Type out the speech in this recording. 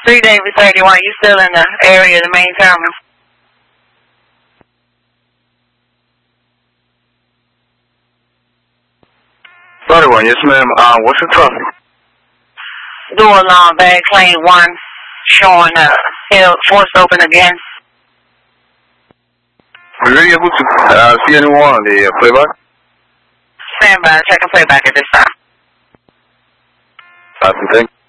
3 David 31, you still in the area of the main terminal? Yes, ma'am. What's the traffic? Door alarm, bag claim 1, showing forced open again. Are you able to see anyone on the playback? Stand by, check and playback at this time. Thank you.